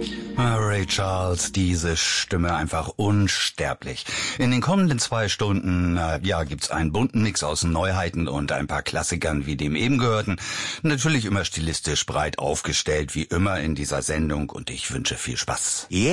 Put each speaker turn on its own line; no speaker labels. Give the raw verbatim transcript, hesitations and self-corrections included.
Ray Charles, diese Stimme einfach unsterblich. In den kommenden zwei Stunden, äh, ja, gibt's einen bunten Mix aus Neuheiten und ein paar Klassikern wie dem eben gehörten. Natürlich immer stilistisch breit aufgestellt, wie immer in dieser Sendung, und ich wünsche viel Spaß.
Yeah.